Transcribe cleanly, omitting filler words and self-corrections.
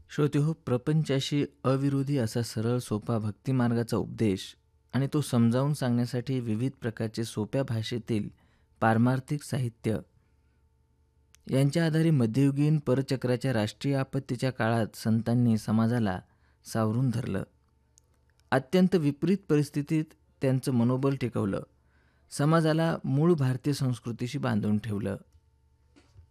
श्रोतेहो, प्रपंचाशी अविरोधी असा सरळ सोपा भक्तिमार्गाचा उपदेश आणि तो समजावून सांगण्यासाठी विविध प्रकारचे सोप्या भाषेतील पारमार्थिक साहित्य यांच्या आधारे मध्ययुगीन परचक्राच्या राष्ट्रीय आपत्तीच्या काळात संतांनी समाजाला सावरून धरलं. अत्यंत विपरीत परिस्थितीत त्यांचं मनोबल टिकवलं. समाजाला मूळ भारतीय संस्कृतीशी बांधून ठेवलं.